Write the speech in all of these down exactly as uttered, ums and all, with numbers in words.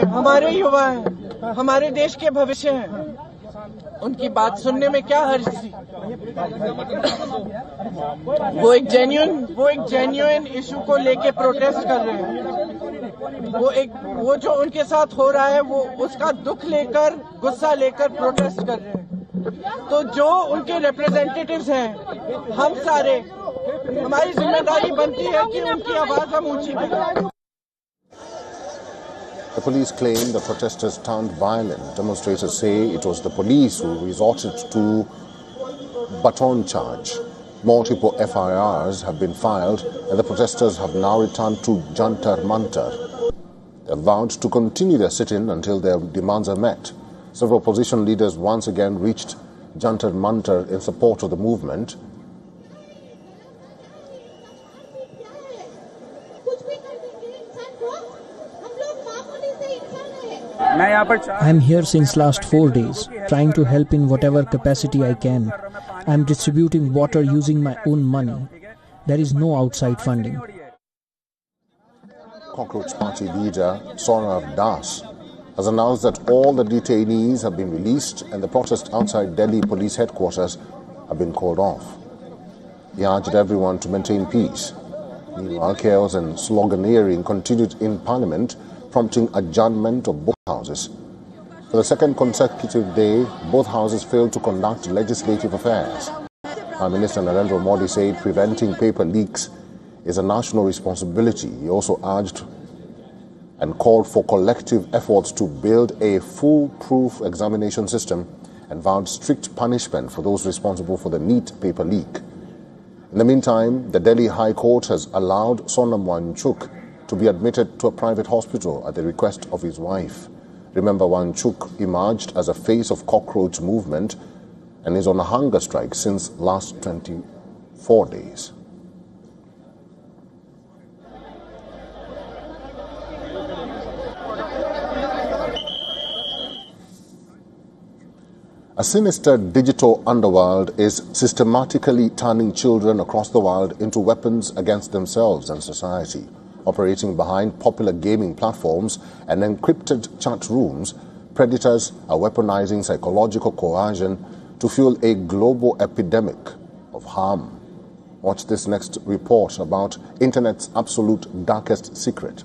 हमारे युवा हैं, हमारे देश के भविष्य हैं, उनकी बात सुनने में क्या हर्ज थी। वो एक जेन्युइन वो एक जेन्युइन इशू को लेके प्रोटेस्ट कर रहे हैं। वो एक वो जो उनके साथ हो रहा है वो उसका दुख लेकर, गुस्सा लेकर प्रोटेस्ट कर रहे हैं। तो जो उनके रिप्रेजेंटेटिव्स हैं, हम सारे, हमारी जिम्मेदारी बनती है कि उनकी आवाज हम ऊंची करें। The police claim the protesters turned violent. Demonstrators say it was the police who resorted to baton charge. Multiple F I Rs have been filed and the protesters have now returned to Jantar Mantar. They have vowed to continue their sit-in until their demands are met. Several opposition leaders once again reached Jantar Mantar in support of the movement. I am here since last four days, trying to help in whatever capacity I can. I am distributing water using my own money. There is no outside funding. Cockroach Party leader Sonav Das has announced that all the detainees have been released and the protest outside Delhi police headquarters have been called off. He urged everyone to maintain peace. Meanwhile, chaos and sloganeering continued in Parliament, prompting adjournment of both houses. For the second consecutive day, both houses failed to conduct legislative affairs. Prime Minister Narendra Modi said preventing paper leaks is a national responsibility. He also urged and called for collective efforts to build a foolproof examination system and vowed strict punishment for those responsible for the NEET paper leak. In the meantime, the Delhi High Court has allowed Sonam Wangchuk to be admitted to a private hospital at the request of his wife. Remember, Wangchuk emerged as a face of cockroach movement and is on a hunger strike since last twenty-four days. A sinister digital underworld is systematically turning children across the world into weapons against themselves and society. Operating behind popular gaming platforms and encrypted chat rooms, predators are weaponizing psychological coercion to fuel a global epidemic of harm. Watch this next report about Internet's absolute darkest secret.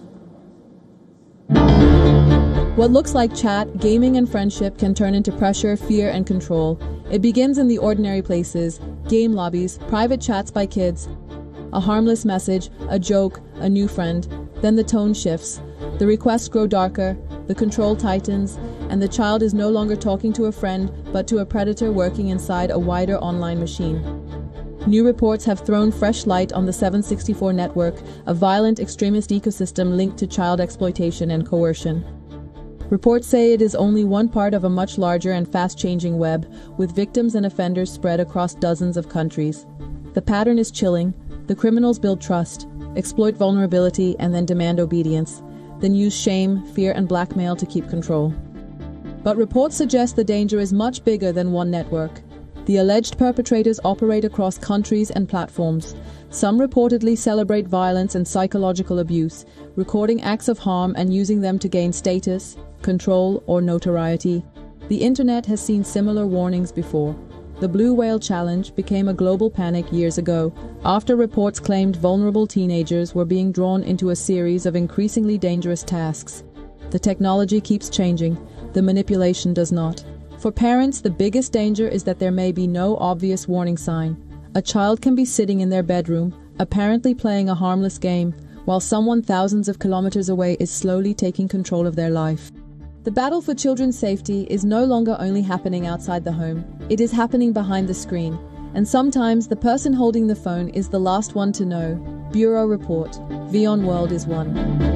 What looks like chat, gaming, and friendship can turn into pressure, fear, and control. It begins in the ordinary places, game lobbies, private chats by kids, a harmless message, a joke, a new friend. Then the tone shifts. The requests grow darker, the control tightens, and the child is no longer talking to a friend, but to a predator working inside a wider online machine. New reports have thrown fresh light on the seven sixty-four network, a violent extremist ecosystem linked to child exploitation and coercion. Reports say it is only one part of a much larger and fast-changing web, with victims and offenders spread across dozens of countries. The pattern is chilling. The criminals build trust, exploit vulnerability, and then demand obedience, then use shame, fear, and blackmail to keep control. But reports suggest the danger is much bigger than one network. The alleged perpetrators operate across countries and platforms. Some reportedly celebrate violence and psychological abuse, recording acts of harm and using them to gain status, control, or notoriety. The internet has seen similar warnings before. The Blue Whale Challenge became a global panic years ago, after reports claimed vulnerable teenagers were being drawn into a series of increasingly dangerous tasks. The technology keeps changing, the manipulation does not. For parents, the biggest danger is that there may be no obvious warning sign. A child can be sitting in their bedroom, apparently playing a harmless game, while someone thousands of kilometers away is slowly taking control of their life. The battle for children's safety is no longer only happening outside the home, it is happening behind the screen. And sometimes the person holding the phone is the last one to know. Bureau Report. VON World is one.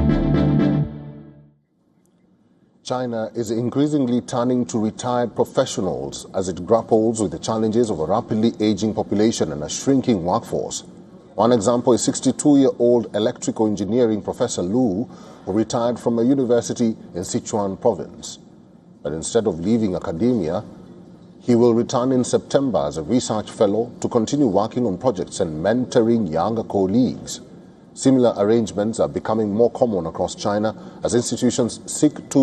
China is increasingly turning to retired professionals as it grapples with the challenges of a rapidly aging population and a shrinking workforce. One example is sixty-two-year-old electrical engineering Professor Lu, who retired from a university in Sichuan province. But instead of leaving academia, he will return in September as a research fellow to continue working on projects and mentoring younger colleagues. Similar arrangements are becoming more common across China as institutions seek to